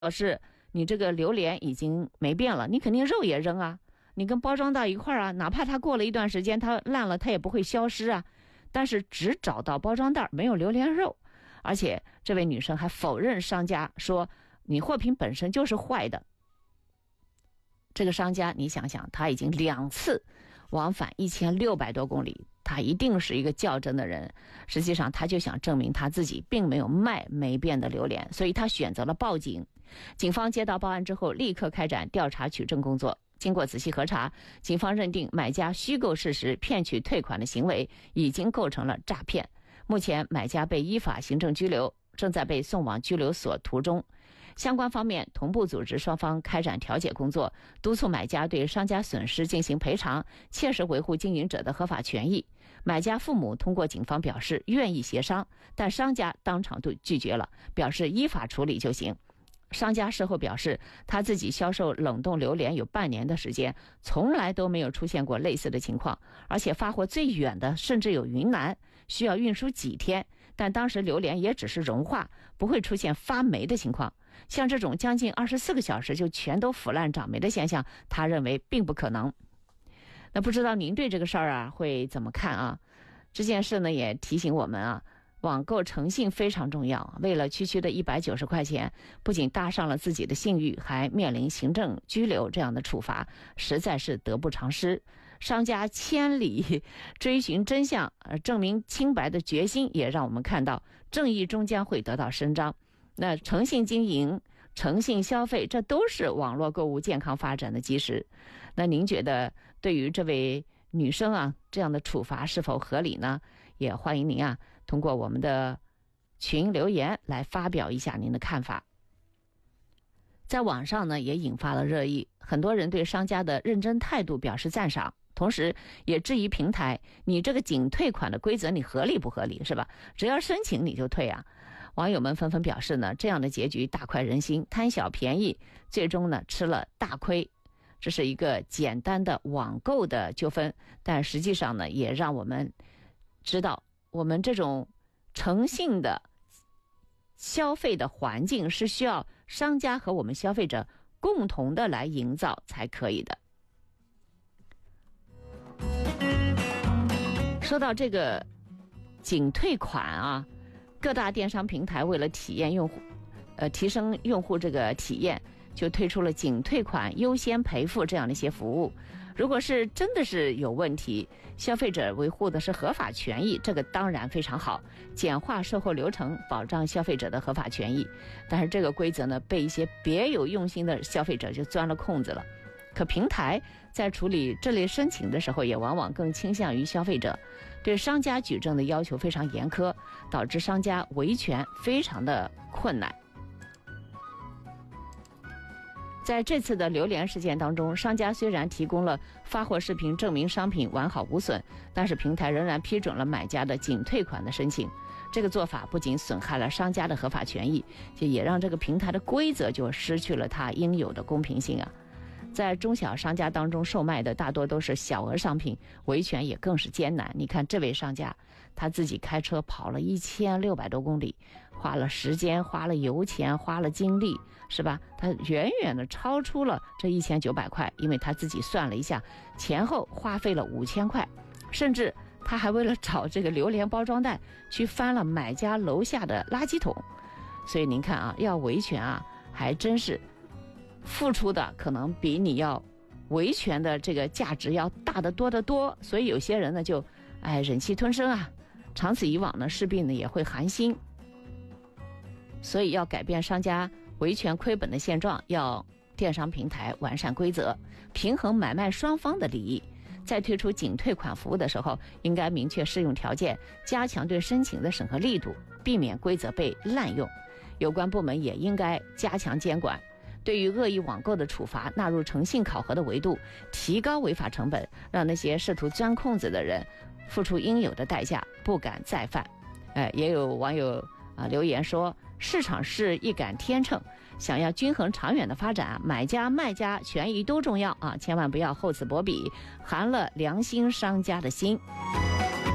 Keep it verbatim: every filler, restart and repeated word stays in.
示你这个榴莲已经没变了，你肯定肉也扔啊，你跟包装到一块儿啊，哪怕它过了一段时间它烂了，它也不会消失啊。但是只找到包装袋，没有榴莲肉。而且这位女生还否认商家说你货品本身就是坏的。这个商家你想想，他已经两次往返一千六百多公里，他一定是一个较真的人。实际上他就想证明他自己并没有卖没变的榴莲，所以他选择了报警。警方接到报案之后立刻开展调查取证工作。经过仔细核查，警方认定买家虚构事实骗取退款的行为已经构成了诈骗。目前买家被依法行政拘留，正在被送往拘留所途中。相关方面同步组织双方开展调解工作，督促买家对商家损失进行赔偿，切实维护经营者的合法权益。买家父母通过警方表示愿意协商，但商家当场都拒绝了，表示依法处理就行。商家事后表示，他自己销售冷冻榴莲有半年的时间，从来都没有出现过类似的情况，而且发货最远的甚至有云南，需要运输几天，但当时榴莲也只是融化，不会出现发霉的情况。像这种将近二十四个小时就全都腐烂长霉的现象，他认为并不可能。那不知道您对这个事儿啊会怎么看啊？这件事呢也提醒我们啊，网购诚信非常重要，为了区区的一百九十块钱，不仅搭上了自己的信誉，还面临行政拘留这样的处罚，实在是得不偿失。商家千里追寻真相，呃，证明清白的决心，也让我们看到正义终将会得到伸张。那诚信经营、诚信消费，这都是网络购物健康发展的基石。那您觉得对于这位女生啊这样的处罚是否合理呢？也欢迎您啊通过我们的群留言来发表一下您的看法。在网上呢也引发了热议，很多人对商家的认真态度表示赞赏，同时也质疑平台，你这个仅退款的规则你合理不合理，是吧？只要申请你就退啊。网友们纷纷表示呢，这样的结局大快人心，贪小便宜，最终呢吃了大亏。这是一个简单的网购的纠纷，但实际上呢也让我们知道，我们这种诚信的消费的环境是需要商家和我们消费者共同的来营造才可以的。说到这个仅退款啊，各大电商平台为了体验用户，呃，提升用户这个体验，就推出了仅退款优先赔付这样的一些服务。如果是真的是有问题，消费者维护的是合法权益，这个当然非常好，简化售后流程，保障消费者的合法权益。但是这个规则呢，被一些别有用心的消费者就钻了空子了。可平台在处理这类申请的时候，也往往更倾向于消费者，对商家举证的要求非常严苛，导致商家维权非常的困难。在这次的榴莲事件当中，商家虽然提供了发货视频证明商品完好无损，但是平台仍然批准了买家的仅退款的申请。这个做法不仅损害了商家的合法权益，就也让这个平台的规则就失去了它应有的公平性啊。在中小商家当中售卖的大多都是小额商品，维权也更是艰难。你看这位商家，他自己开车跑了一千六百多公里，花了时间，花了油钱，花了精力，是吧？他远远的超出了这一千九百块，因为他自己算了一下，前后花费了五千块，甚至他还为了找这个榴莲包装袋，去翻了买家楼下的垃圾桶。所以您看啊，要维权啊，还真是付出的可能比你要维权的这个价值要大得多得多。所以有些人呢就哎忍气吞声啊，长此以往呢势必呢也会寒心。所以要改变商家维权亏本的现状，要电商平台完善规则，平衡买卖双方的利益。在推出仅退款服务的时候，应该明确适用条件，加强对申请的审核力度，避免规则被滥用。有关部门也应该加强监管，对于恶意网购的处罚纳入诚信考核的维度，提高违法成本，让那些试图钻空子的人付出应有的代价，不敢再犯。呃，也有网友啊留言说，市场是一杆天秤，想要均衡长远的发展，买家卖家权益都重要啊，千万不要厚此薄彼，寒了良心商家的心。